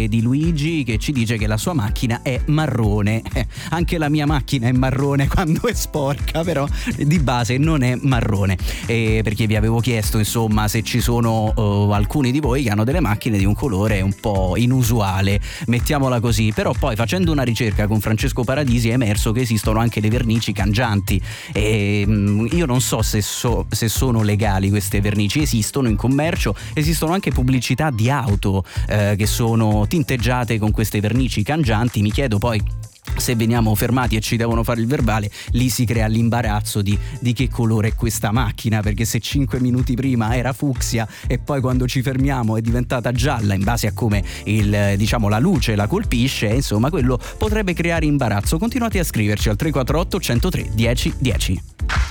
di Luigi che ci dice che la sua macchina è marrone. Anche la mia macchina è marrone quando è sporca, però di base non è marrone. Perché vi avevo chiesto insomma se ci sono alcuni di voi che hanno delle macchine di un colore un po' inusuale, mettiamola così. Però poi facendo una ricerca con Francesco Paradisi è emerso che esistono anche le vernici cangianti, e io non so se sono legali queste vernici. Esistono in commercio, esistono anche pubblicità di auto che sono tinteggiate con queste vernici cangianti. Mi chiedo poi se veniamo fermati e ci devono fare il verbale, lì si crea l'imbarazzo di che colore è questa macchina, perché se 5 minuti prima era fucsia e poi quando ci fermiamo è diventata gialla in base a come la luce la colpisce, insomma quello potrebbe creare imbarazzo. Continuate a scriverci al 348 103 10 10.